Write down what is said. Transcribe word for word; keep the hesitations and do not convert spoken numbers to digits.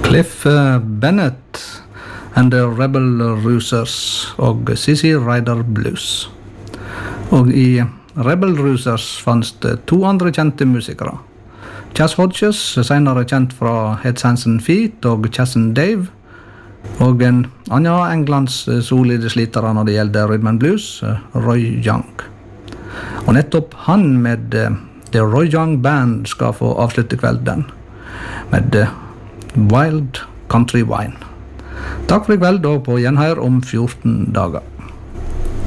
Cliff Bennett and the Rebel Roosers og Sissy Rider Blues. Og i Rebel Roosers fanns det to andre kjente musikere. Chas Hodges, senere kjent fra Head Sands and Feet og Chassin' Dave, og en annen Englands solide slitere når det gjelder rhythm and blues, Roy Young. Og nettopp han med The Roy Young Band skal få avslutte kvelden med Wild Country Wine. Takk for i kveld, og på gjenhør om fjorten dager.